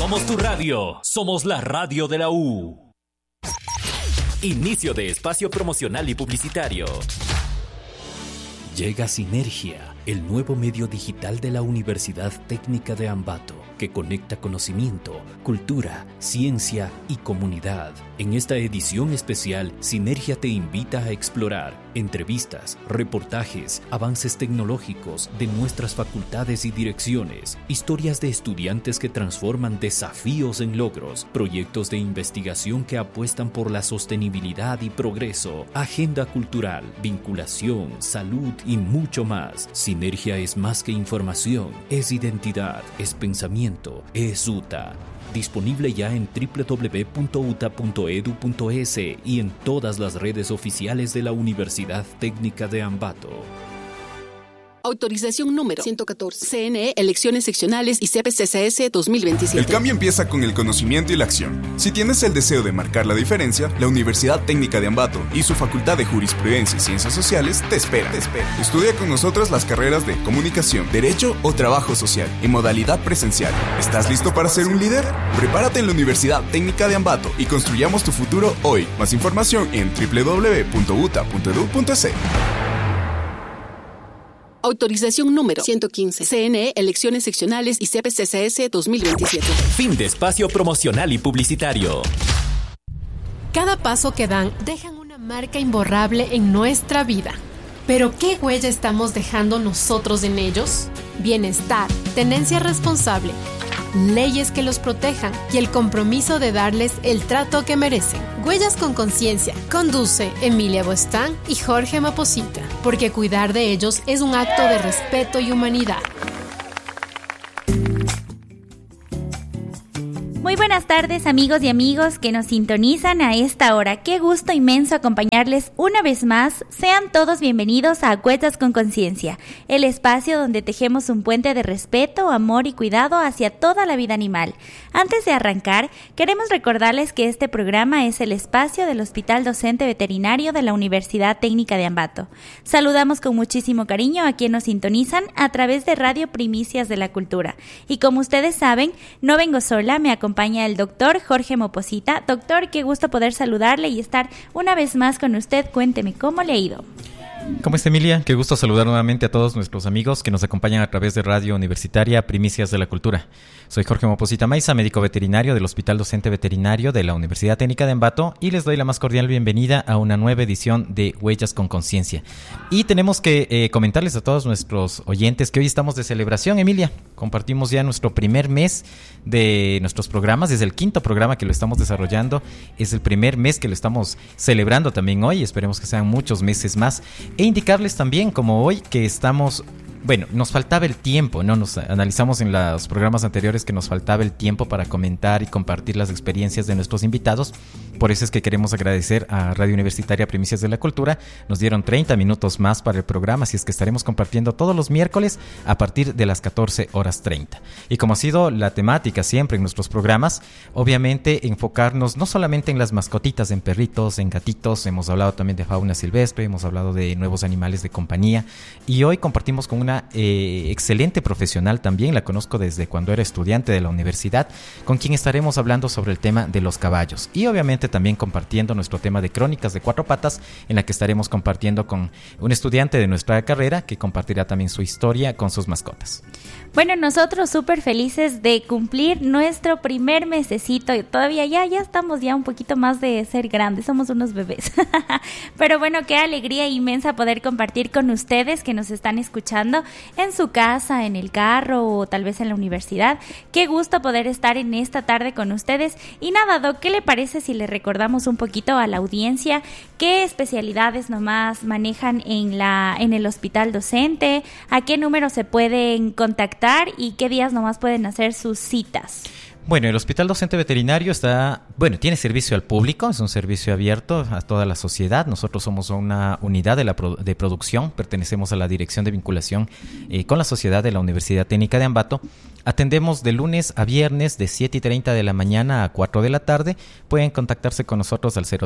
Somos tu radio. Somos la radio de la U. Inicio de espacio promocional y publicitario. Llega Sinergia, el nuevo medio digital de la Universidad Técnica de Ambato, que conecta conocimiento, cultura, ciencia y comunidad. En esta edición especial, Sinergia te invita a explorar entrevistas, reportajes, avances tecnológicos de nuestras facultades y direcciones, historias de estudiantes que transforman desafíos en logros, proyectos de investigación que apuestan por la sostenibilidad y progreso, agenda cultural, vinculación, salud y mucho más. Sinergia es más que información, es identidad, es pensamiento, es UTA. Disponible ya en www.uta.edu.es y en todas las redes oficiales de la Universidad Técnica de Ambato. Autorización número 114. CNE, Elecciones Seccionales y CPCCS 2027. El cambio empieza con el conocimiento y la acción. Si tienes el deseo de marcar la diferencia, la Universidad Técnica de Ambato y su Facultad de Jurisprudencia y Ciencias Sociales te espera. Estudia con nosotros las carreras de Comunicación, Derecho o Trabajo Social en modalidad presencial. ¿Estás listo para ser un líder? Prepárate en la Universidad Técnica de Ambato y construyamos tu futuro hoy. Más información en www.uta.edu.es. Autorización número 115. CNE, Elecciones Seccionales y CPCCS 2027. Fin de espacio promocional y publicitario. Cada paso que dan dejan una marca imborrable en nuestra vida. ¿Pero qué huella estamos dejando nosotros en ellos? Bienestar, tenencia responsable, leyes que los protejan y el compromiso de darles el trato que merecen. Huellas con Conciencia. Conduce Emilia Buestán y Jorge Maposita, porque cuidar de ellos es un acto de respeto y humanidad. Muy buenas tardes, amigos y amigos que nos sintonizan a esta hora. Qué gusto inmenso acompañarles una vez más. Sean todos bienvenidos a Huellas con Conciencia, el espacio donde tejemos un puente de respeto, amor y cuidado hacia toda la vida animal. Antes de arrancar, queremos recordarles que este programa es el espacio del Hospital Docente Veterinario de la Universidad Técnica de Ambato. Saludamos con muchísimo cariño a quienes nos sintonizan a través de Radio Primicias de la Cultura. Y como ustedes saben, no vengo sola, me acompaña el doctor Jorge Maposita. Doctor, qué gusto poder saludarle y estar una vez más con usted. Cuénteme, ¿cómo le ha ido? ¿Cómo está, Emilia? Qué gusto saludar nuevamente a todos nuestros amigos que nos acompañan a través de Radio Universitaria Primicias de la Cultura. Soy Jorge Maposita Maiza, médico veterinario del Hospital Docente Veterinario de la Universidad Técnica de Ambato, y les doy la más cordial bienvenida a una nueva edición de Huellas con Conciencia. Y tenemos que comentarles a todos nuestros oyentes que hoy estamos de celebración, Emilia. Compartimos ya nuestro primer mes de nuestros programas, desde el 5º programa que lo estamos desarrollando. Es el primer mes que lo estamos celebrando también hoy, esperemos que sean muchos meses más. E indicarles también, como hoy, que estamos... Bueno, nos faltaba el tiempo, ¿no? Nos analizamos en los programas anteriores que nos faltaba el tiempo para comentar y compartir las experiencias de nuestros invitados. Por eso es que queremos agradecer a Radio Universitaria Primicias de la Cultura. Nos dieron 30 minutos más para el programa, así es que estaremos compartiendo todos los miércoles a partir de las 14:30. Y como ha sido la temática siempre en nuestros programas, obviamente enfocarnos no solamente en las mascotitas, en perritos, en gatitos, hemos hablado también de fauna silvestre, hemos hablado de nuevos animales de compañía, y hoy compartimos con una excelente profesional también, la conozco desde cuando era estudiante de la universidad, con quien estaremos hablando sobre el tema de los caballos y obviamente también compartiendo nuestro tema de Crónicas de Cuatro Patas, en la que estaremos compartiendo con un estudiante de nuestra carrera que compartirá también su historia con sus mascotas. Bueno, nosotros súper felices de cumplir nuestro primer mesecito. Todavía ya estamos ya un poquito más de ser grandes, somos unos bebés. Pero bueno, qué alegría inmensa poder compartir con ustedes que nos están escuchando en su casa, en el carro o tal vez en la universidad. Qué gusto poder estar en esta tarde con ustedes. Y nada, Doc, ¿qué le parece si le recordamos un poquito a la audiencia qué especialidades nomás manejan en el hospital docente? ¿A qué número se pueden contactar y qué días nomás pueden hacer sus citas? Bueno, el Hospital Docente Veterinario tiene servicio al público, es un servicio abierto a toda la sociedad. Nosotros somos una unidad de producción, pertenecemos a la Dirección de Vinculación con la Sociedad de la Universidad Técnica de Ambato. Atendemos de lunes a viernes de 7:30 de la mañana a 4 de la tarde. Pueden contactarse con nosotros al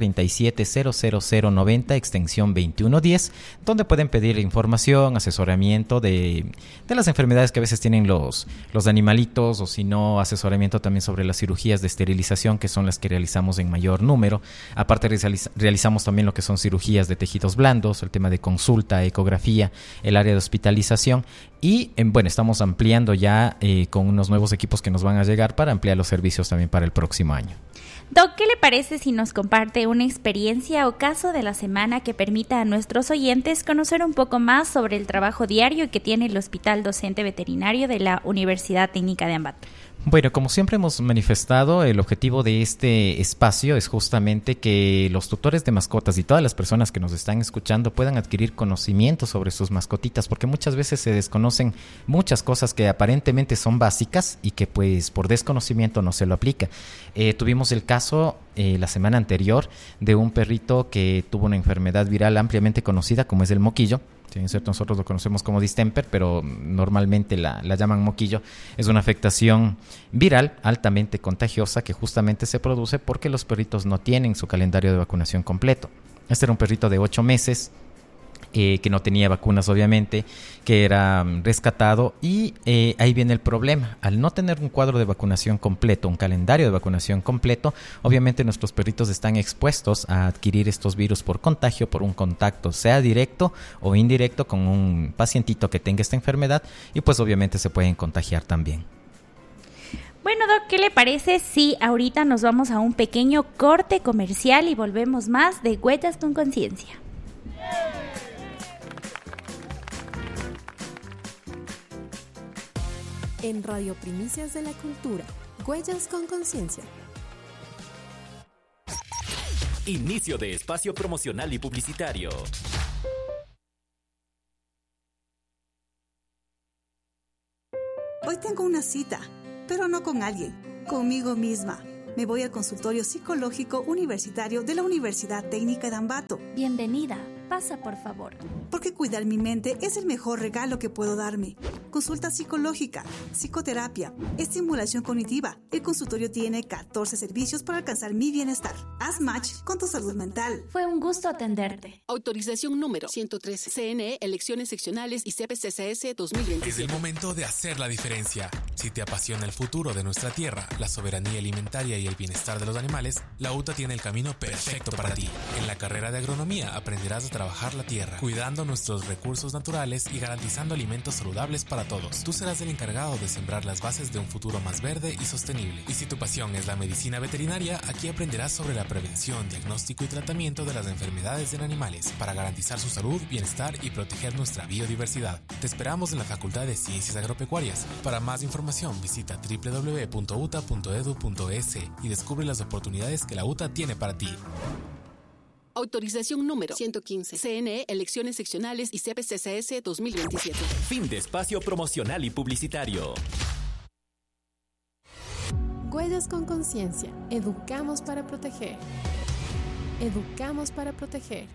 0337-00090, extensión 2110, donde pueden pedir información, asesoramiento de las enfermedades que a veces tienen los animalitos, o si no, asesoramiento asesoramiento también sobre las cirugías de esterilización, que son las que realizamos en mayor número. Aparte realizamos también lo que son cirugías de tejidos blandos, el tema de consulta, ecografía, el área de hospitalización. Y bueno, estamos ampliando ya con unos nuevos equipos que nos van a llegar para ampliar los servicios también para el próximo año. Doc, ¿qué le parece si nos comparte una experiencia o caso de la semana que permita a nuestros oyentes conocer un poco más sobre el trabajo diario que tiene el Hospital Docente Veterinario de la Universidad Técnica de Ambato? Bueno, como siempre hemos manifestado, el objetivo de este espacio es justamente que los tutores de mascotas y todas las personas que nos están escuchando puedan adquirir conocimiento sobre sus mascotitas, porque muchas veces se desconocen muchas cosas que aparentemente son básicas y que pues por desconocimiento no se lo aplica. Tuvimos el caso la semana anterior de un perrito que tuvo una enfermedad viral ampliamente conocida como es el moquillo. Sí, es cierto, nosotros lo conocemos como distemper, pero normalmente la llaman moquillo. Es una afectación viral altamente contagiosa que justamente se produce porque los perritos no tienen su calendario de vacunación completo. Este era un perrito de 8 meses que no tenía vacunas obviamente, que era rescatado y ahí viene el problema. Al no tener un cuadro de vacunación completo, un calendario de vacunación completo, obviamente nuestros perritos están expuestos a adquirir estos virus por contagio, por un contacto, sea directo o indirecto con un pacientito que tenga esta enfermedad y pues obviamente se pueden contagiar también. Bueno, Doc, ¿qué le parece si ahorita nos vamos a un pequeño corte comercial y volvemos más de Huellas con Conciencia? En Radio Primicias de la Cultura, Huellas con Conciencia. Inicio de espacio promocional y publicitario. Hoy tengo una cita, pero no con alguien, conmigo misma. Me voy al consultorio psicológico universitario de la Universidad Técnica de Ambato. Bienvenida, pasa por favor. Porque cuidar mi mente es el mejor regalo que puedo darme. Consulta psicológica, psicoterapia, estimulación cognitiva. El consultorio tiene 14 servicios para alcanzar mi bienestar. Haz match con tu salud mental. Fue un gusto atenderte. Autorización número 113. CNE, elecciones seccionales y CPCSS 2027. Es el momento de hacer la diferencia. Si te apasiona el futuro de nuestra tierra, la soberanía alimentaria y el bienestar de los animales, la UTA tiene el camino perfecto para ti. En la carrera de agronomía aprenderás a trabajar la tierra, cuidando nuestros recursos naturales y garantizando alimentos saludables para todos. Tú serás el encargado de sembrar las bases de un futuro más verde y sostenible. Y si tu pasión es la medicina veterinaria, aquí aprenderás sobre la prevención, diagnóstico y tratamiento de las enfermedades en animales para garantizar su salud, bienestar y proteger nuestra biodiversidad. Te esperamos en la Facultad de Ciencias Agropecuarias. Para más información visita www.uta.edu.es y descubre las oportunidades que la UTA tiene para ti. Autorización número 115. CNE, elecciones seccionales y CPCSS 2027. Fin de espacio promocional y publicitario. Huellas con Conciencia. Educamos para proteger. Educamos para proteger.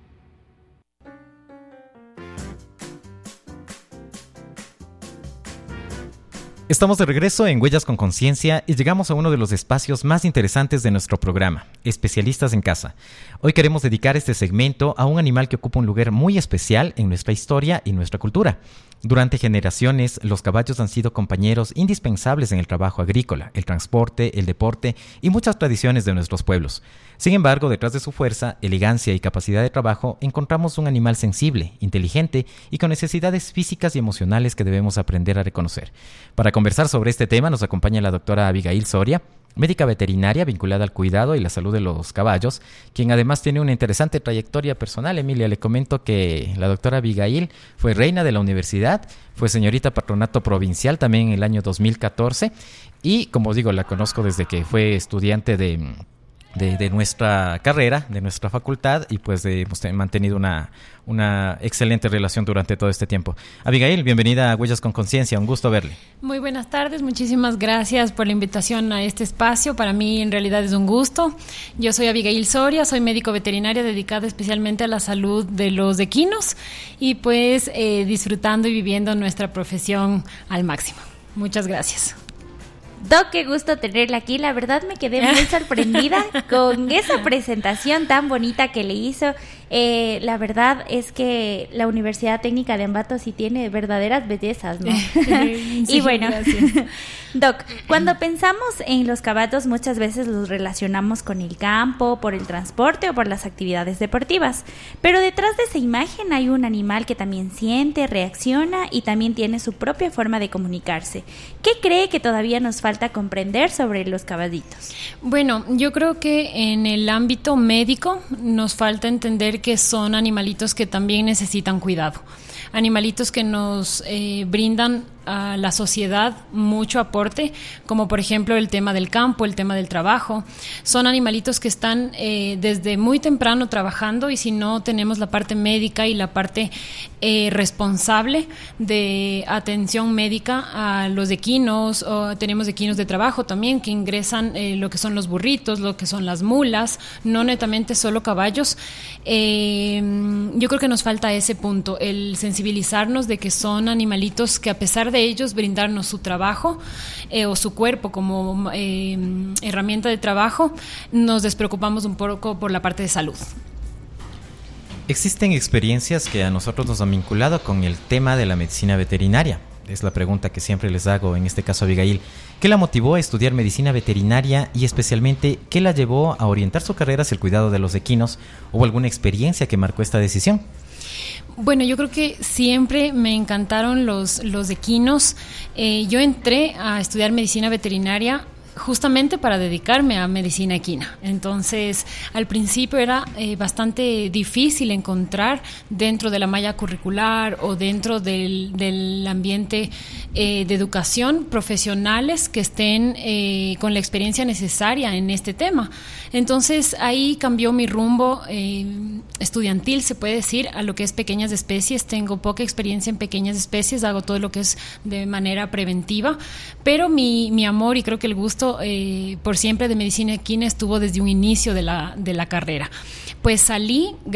Estamos de regreso en Huellas con Conciencia y llegamos a uno de los espacios más interesantes de nuestro programa, Especialistas en Casa. Hoy queremos dedicar este segmento a un animal que ocupa un lugar muy especial en nuestra historia y nuestra cultura. Durante generaciones, los caballos han sido compañeros indispensables en el trabajo agrícola, el transporte, el deporte y muchas tradiciones de nuestros pueblos. Sin embargo, detrás de su fuerza, elegancia y capacidad de trabajo, encontramos un animal sensible, inteligente y con necesidades físicas y emocionales que debemos aprender a reconocer. Para conversar sobre este tema nos acompaña la doctora Abigail Soria, médica veterinaria vinculada al cuidado y la salud de los caballos, quien además tiene una interesante trayectoria personal. Emilia, le comento que la doctora Abigail fue reina de la universidad, fue señorita patronato provincial también en el año 2014 y, como digo, la conozco desde que fue estudiante de nuestra carrera, de nuestra facultad, y pues hemos mantenido una excelente relación durante todo este tiempo. Abigail, bienvenida a Huellas con Conciencia, un gusto verle. Muy buenas tardes, muchísimas gracias por la invitación a este espacio. Para mí en realidad es un gusto. Yo soy Abigail Soria, soy médico veterinario dedicado especialmente a la salud de los equinos y pues disfrutando y viviendo nuestra profesión al máximo. Muchas gracias. Doc, qué gusto tenerla aquí. La verdad me quedé muy sorprendida con esa presentación tan bonita que le hizo. La verdad es que la Universidad Técnica de Ambato sí tiene verdaderas bellezas, ¿no? Sí, y bueno, gracias. Doc, cuando pensamos en los cabatos muchas veces los relacionamos con el campo, por el transporte o por las actividades deportivas. Pero detrás de esa imagen hay un animal que también siente, reacciona y también tiene su propia forma de comunicarse. ¿Qué cree que todavía nos falta comprender sobre los caballitos? Bueno, yo creo que en el ámbito médico nos falta entender que son animalitos que también necesitan cuidado. Animalitos que nos brindan a la sociedad mucho aporte, como por ejemplo el tema del campo, el tema del trabajo. Son animalitos que están desde muy temprano trabajando, y si no tenemos la parte médica y la parte responsable de atención médica a los equinos, o tenemos equinos de trabajo también que ingresan lo que son los burritos, lo que son las mulas, no netamente solo caballos. Yo creo que nos falta ese punto, el sensibilizarnos de que son animalitos que, a pesar de ellos brindarnos su trabajo o su cuerpo como herramienta de trabajo, nos despreocupamos un poco por la parte de salud. Existen experiencias que a nosotros nos han vinculado con el tema de la medicina veterinaria. Es la pregunta que siempre les hago, en este caso a Abigail. ¿Qué la motivó a estudiar medicina veterinaria y especialmente qué la llevó a orientar su carrera hacia el cuidado de los equinos? ¿Hubo alguna experiencia que marcó esta decisión? Bueno, yo creo que siempre me encantaron los equinos. Yo entré a estudiar medicina veterinaria justamente para dedicarme a medicina equina. Entonces, al principio era bastante difícil encontrar dentro de la malla curricular o dentro del ambiente de educación profesionales que estén con la experiencia necesaria en este tema. Entonces, ahí cambió mi rumbo estudiantil, se puede decir, a lo que es pequeñas especies. Tengo poca experiencia en pequeñas especies, hago todo lo que es de manera preventiva, pero mi amor y creo que el gusto por siempre de medicina equina estuvo desde un inicio de la carrera. Pues salí